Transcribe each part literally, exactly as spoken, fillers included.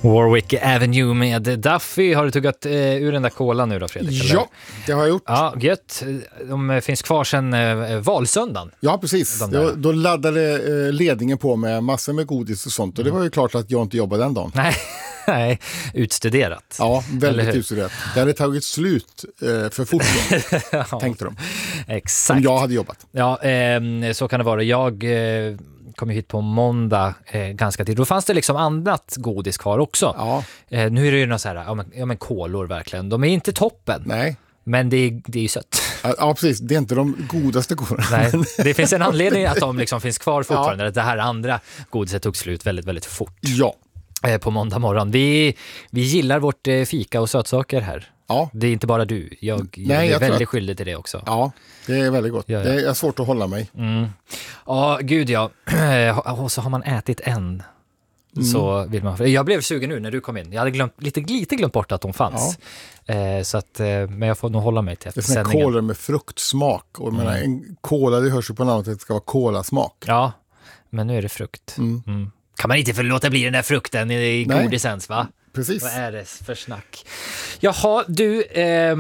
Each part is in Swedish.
Warwick Avenue med Duffy. Har du tuggat eh, ur den där kolan nu då, Fredrik? Eller? Ja, det har jag gjort. Ja, gött. De finns kvar sedan eh, valsöndagen. Ja, precis. De då, då laddade eh, ledningen på med massor med godis och sånt. Och mm. det var ju klart att jag inte jobbade den dagen. Nej, nej. Utstuderat. Ja, väldigt utstuderat. Det hade tagit slut eh, för fort, ja. Tänkte de. Exakt. Som jag hade jobbat. Ja, eh, så kan det vara. Jag... Eh, kom ju hit på måndag eh, ganska tid. Då fanns det liksom annat godis kvar också. Ja. Eh, nu är det ju något så här, ja men, ja men kolor verkligen. De är inte toppen. Nej. Men det är, det är ju sött. Ja, ja, precis. Det är inte de godaste kolorna. Nej, det finns en anledning att de liksom finns kvar fortfarande. Ja. Det här andra godiset tog slut väldigt, väldigt fort. Ja. Eh, på måndag morgon. Vi, vi gillar vårt eh, fika och sötsaker här. Ja. Det är inte bara du. Jag, Nej, jag är jag väldigt att... skyldig till det också. Ja, det är väldigt gott. Ja, ja. Det är svårt att hålla mig. Mm. Ja, gud ja. Och så har man ätit en. Mm. Så vill man... Jag blev sugen nu när du kom in. Jag hade glömt, lite, lite glömt bort att de fanns. Ja. Eh, så att, eh, men jag får nog hålla mig till efter sändningen. Det är kola med fruktsmak. Och mm. menar, en kola, det hörs ju på namnet att det ska vara kolasmak. Ja, men nu är det frukt. Mm. Mm. Kan man inte förlåta bli den där frukten i, i godisens, va? Precis. Vad är det för snack? Jaha, du, eh,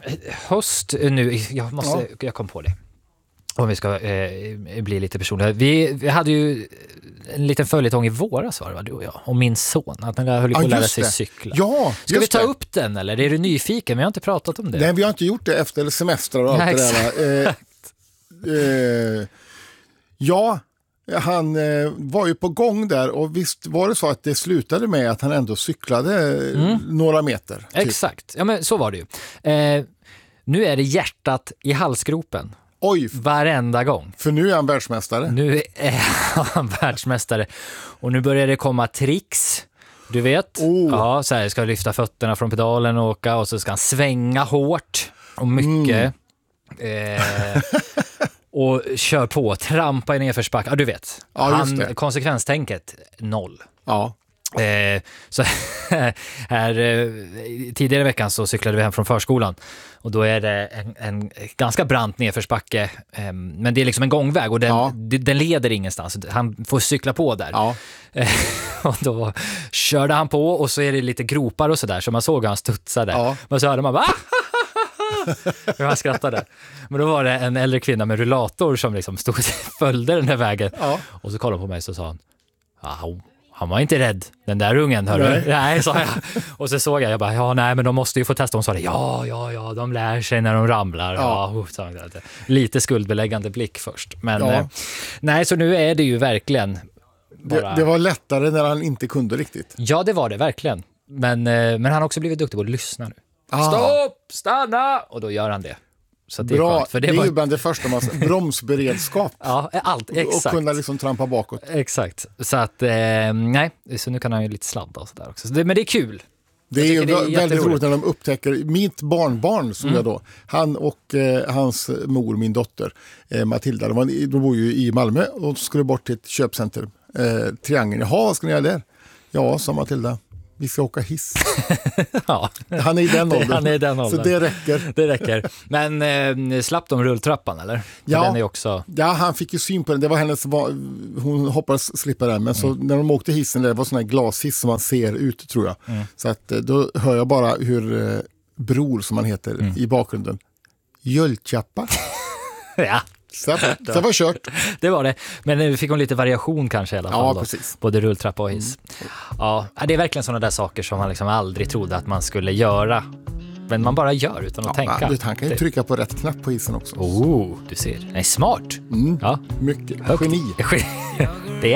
höst nu, jag måste, ja. jag kom på det. Om vi ska eh, bli lite personliga. Vi, vi hade ju en liten följetong i våras, var det, va, du och jag, och min son. Att den där höll på att ja, lära sig det. cykla. Ja, ska vi ta det. upp den, eller? Är du nyfiken? Vi har inte pratat om det. Nej, vi har inte gjort det efter semestrar och allt Nej, det där. Eh, eh, ja, han eh, var ju på gång där och visst var det så att det slutade med att han ändå cyklade mm. några meter. Typ. Exakt, ja men så var det ju. Eh, nu är det hjärtat i halsgropen. Oj. Varenda gång. För nu är han världsmästare. Nu är han världsmästare. Och nu börjar det komma tricks. Du vet, oh. ja, så här, ska lyfta fötterna från pedalen och åka och så ska han svänga hårt och mycket. Mm. Eh, och kör på, trampa i nedförsback. Ja, du vet. Ja, han, konsekvenstänket, noll. Ja. Eh, så här, eh, tidigare i veckan så cyklade vi hem från förskolan och då är det en, en ganska brant nedförsbacke, eh, men det är liksom en gångväg och den, ja. den leder ingenstans. Han får cykla på där. Ja. Eh, och då körde han på och så är det lite gropar och sådär så man såg han studsade. Ja. Men så hörde man bara hur han skrattade. Men då var det en äldre kvinna med rullator som liksom stod följde den här vägen. Ja. Och så kollade hon på mig och så sa han, ja, han var inte rädd, den där ungen, hörru. Nej. nej, sa jag. Och så såg jag, jag bara, ja nej men de måste ju få testa. Hon sa det, ja, ja, ja, de lär sig när de ramlar. Ja. Ja, lite skuldbeläggande blick först. Men ja. eh, nej, så nu är det ju verkligen bara... det, det var lättare när han inte kunde riktigt. Ja, det var det, verkligen. Men, eh, men han har också blivit duktig på att lyssna nu. Ah. Stopp, stanna! Och då gör han det. Så det Bra, är skönt, för det, det är var... ju bland det första man bromsberedskap. Ja, allt, exakt. Och kunna liksom trampa bakåt. Exakt, så att, eh, nej, så nu kan han ju lite sladda och sådär också. Så det, men det är kul. Det är ju det är väldigt roligt när de upptäcker, mitt barnbarn som mm. jag då, han och eh, hans mor, min dotter, eh, Matilda, de, var, de bor ju i Malmö och skulle bort till ett köpcenter. Eh, triangeln, jaha, vad ska ni göra där? Ja, sa Matilda. Vi ska åka hiss. Ja. Han är i den åldern. Han är i den åldern. Så det räcker. Det räcker. Men eh, slapp de rulltrappan, eller? Ja. Den är också... ja, han fick ju syn på den. Det var hennes, hon hoppades slippa den. Men så mm. när de åkte hissen, det var sån här glashiss som man ser ut, tror jag. Mm. Så att då hör jag bara hur eh, Bror, som han heter, mm. i bakgrunden. Jöldchappa. Ja. Så det var kört. Det var det. Men nu fick hon lite variation kanske i alla fall. Ja, precis. Både rulltrappa och hiss. Mm. Ja, det är verkligen sådana där saker som man liksom aldrig trodde att man skulle göra. Men man bara gör utan att ja, tänka. Du, han kan ju trycka på rätt knapp på hissen också. Oh, du ser. Nej, smart. Mm. Ja. Mycket. Högt. Geni. Det